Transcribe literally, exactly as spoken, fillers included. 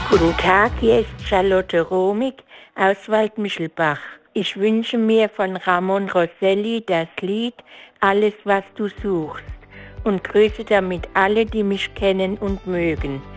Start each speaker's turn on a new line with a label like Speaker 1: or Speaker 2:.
Speaker 1: Guten Tag, hier ist Charlotte Romig aus Waldmischelbach. Ich wünsche mir von Ramon Rosselli das Lied Alles, was du suchst und grüße damit alle, die mich kennen und mögen.